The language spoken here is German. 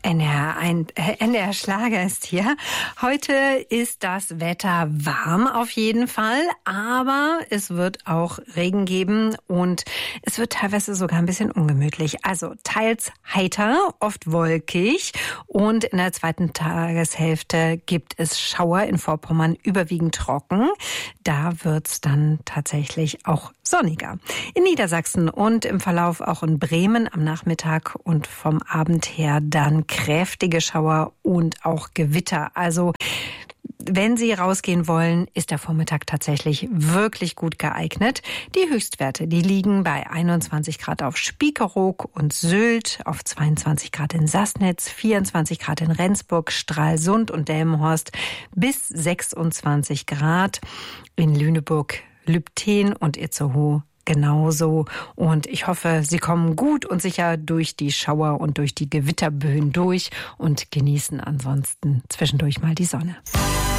NDR Schlager ist hier. Heute ist das Wetter warm auf jeden Fall, aber es wird auch Regen geben und es wird teilweise sogar ein bisschen ungemütlich. Also teils heiter, oft wolkig und in der zweiten Tageshälfte gibt es Schauer in Vorpommern, überwiegend trocken. Da wird's dann tatsächlich auch sonniger. In Niedersachsen und im Verlauf auch in Bremen am Nachmittag und vom Abend her dann kräftige Schauer und auch Gewitter. Also wenn Sie rausgehen wollen, ist der Vormittag tatsächlich wirklich gut geeignet. Die Höchstwerte, die liegen bei 21 Grad auf Spiekeroog und Sylt, auf 22 Grad in Sassnitz, 24 Grad in Rendsburg, Stralsund und Delmenhorst, bis 26 Grad in Lüneburg, Lübtheen und Itzehoe. Genauso. Und ich hoffe, Sie kommen gut und sicher durch die Schauer und durch die Gewitterböen durch und genießen ansonsten zwischendurch mal die Sonne.